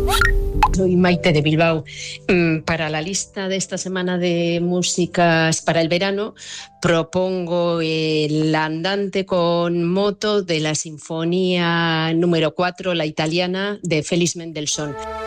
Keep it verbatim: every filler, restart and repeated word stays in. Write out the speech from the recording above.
Soy Maite de Bilbao. Para la lista de esta semana de músicas para el verano propongo el andante con moto de la Sinfonía número cuatro, la italiana, de Félix Mendelssohn.